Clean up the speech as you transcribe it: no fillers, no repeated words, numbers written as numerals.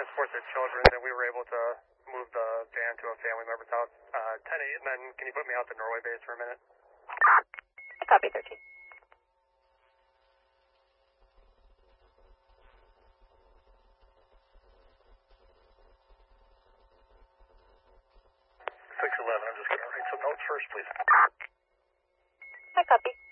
transport the children, and we were able to move the van to a family member's house. 10-8, and then can you put me out to Norway base for a minute? Copy 13. 611, I'm just going to write some notes first, please. I copy.